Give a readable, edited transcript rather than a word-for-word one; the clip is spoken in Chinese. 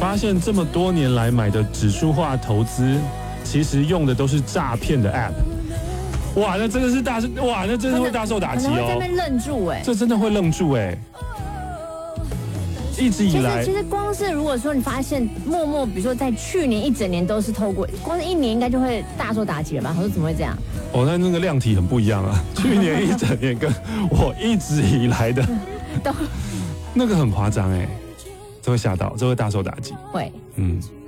发现这么多年来买的指数化投资，其实用的都是诈骗的 App。哇，那真的是那真的会大受打击哦。 可能会在那边愣住哎， 这真的会愣住哎。一直以来， 其实光是如果说你发现默默，比如说在去年一整年都是透过，光是一年应该就会大受打击了吧？我说怎么会这样？ 那个量体很不一样啊。去年一整年跟我一直以来的那个很夸张哎，这会吓到，这会大受打击。 会，